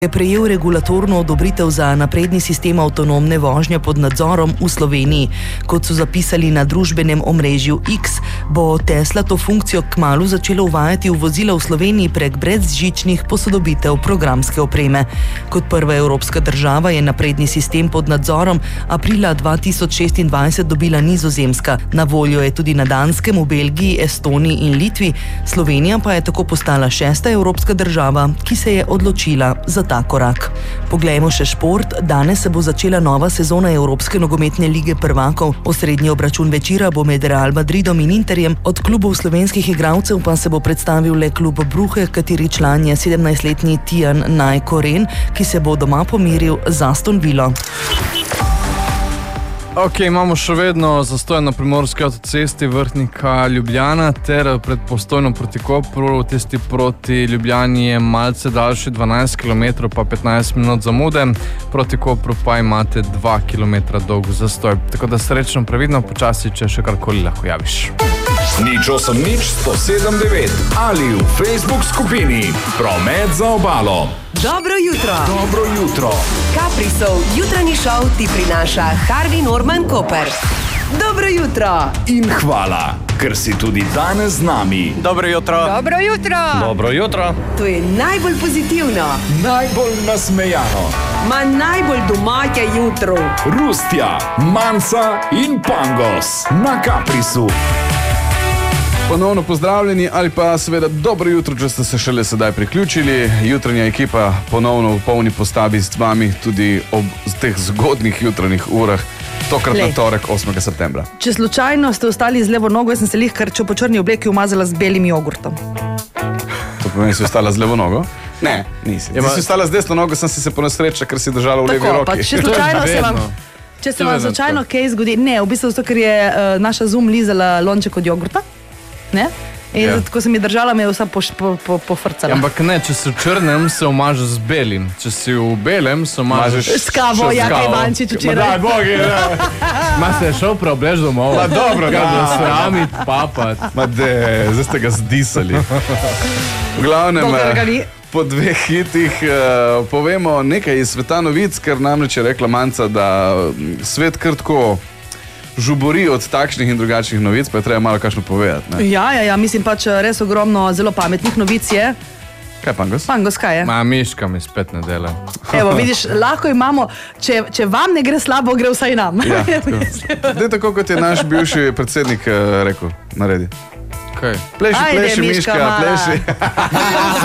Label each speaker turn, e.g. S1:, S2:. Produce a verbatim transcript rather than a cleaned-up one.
S1: Je prejel regulatorno odobritev za napredni sistem avtonomne vožnje pod nadzorom v Sloveniji. Kot so zapisali na družbenem omrežju X, bo Tesla to funkcijo kmalu začela uvajati v vozila v Sloveniji prek brezžičnih posodobitev programske opreme. Kot prva evropska država je napredni sistem pod nadzorom aprila dva tisoč šestindvajset dobila Nizozemska. Na voljo je tudi na Danskem, v Belgiji, Estoniji in Litvi. Slovenija pa je tako postala šesta evropska država, ki se je odločila za ta korak. Poglejmo še šport. Danes se bo začela nova sezona Evropske nogometne lige prvakov. Osrednji obračun večera bo med Real Madridom in Interjem. Od klubov slovenskih igralcev pa se bo predstavil le klub Bruhe, kateri član je sedemnajstletni Tijan Najkoren, ki se bo doma pomiril z Aston Villo.
S2: Ok, imamo še vedno zastoj na primorski avtocesti Vrhnika Ljubljana ter pred Postojno proti Kopru. Tisti proti Ljubljani je malce daljši, dvanajst kilometrov pa petnajst minut zamude. Proti Kopru pa imate dva kilometra dolg zastoj. Tako da srečno, previdno, počasi, če še karkoli lahko javiš.
S3: Nič osem nič sto sedem devet ali v Facebook skupini Promet za obalo.
S4: Dobro jutro.
S3: Dobro jutro.
S4: Caprisov jutranji šov ti prinaša Harvey Norman Koper. Dobro jutro.
S3: In hvala, ker si tudi danes z nami.
S5: Dobro jutro.
S4: Dobro jutro.
S5: Dobro jutro.
S4: To je najbolj pozitivno,
S3: Najbolj nasmejano.
S4: ma najbolj domače jutro.
S3: Rustja, Manca in Pangos na Caprisu.
S2: Ponovno pozdravljeni ali pa seveda dobro jutro, če ste se šele sedaj priključili. Jutranja ekipa ponovno v polni postavi z vami tudi ob teh zgodnih jutranjih urah. Tokrat
S1: Lej.
S2: na torek, osmega septembra.
S1: Če slučajno ste ostali z levo nogo, jaz sem se lih kar po črni obleki umazala z belim jogurtom.
S2: To pomeni, si ostala z levo nogo? Ne, nisi. Ti si ostala z desno nogo, sem si se ponesrečila, ker si držala v levi
S1: Tako, pa
S2: roki.
S1: če slučajno se vam... Če se vam
S2: vedno
S1: slučajno
S2: tako.
S1: kaj zgodi, ne, v bistvu zato, ker je uh, naša Zoom lizala lonček od jogurta, ne? In
S2: Ja.
S1: ko sem je držala, me je vsa poš- po, po, pofrcala.
S2: Ja, ampak ne, če si v črnem, se umaže z belim. Če si v belem, se umažeš
S1: S kavo,
S2: še z
S1: Jaka
S2: kavo.
S1: Ivančič
S2: Ma
S1: včeraj.
S2: daj, bogi, ne. Ma se je šel preobleč domov. Ma dobro, ga da sramit, papat. Ma de, zdaj ste ga zdisali. V glavnem,
S1: Dokler ga ni.
S2: po dveh hitih uh, povemo nekaj iz sveta novic, ker namreč je rekla Manca, da mm, svet kar tako žubori od takšnih in drugačnih novic, pa je treba malo kakšno povedati. Ne?
S1: Ja, ja, ja, mislim pač res ogromno zelo pametnih novic je.
S2: Kaj pa, gos?
S1: Pangos, kaj je?
S2: Ma, miška mi spet ne dela.
S1: Evo, vidiš, lahko imamo, če, če vam ne gre slabo, gre vsaj nam.
S2: Ja, Dej tako, kot je naš bivši predsednik uh, rekel, naredi. Kaj? Pleši,
S1: Ajde,
S2: pleši,
S1: miška
S2: miška,
S1: mala.
S2: pleši.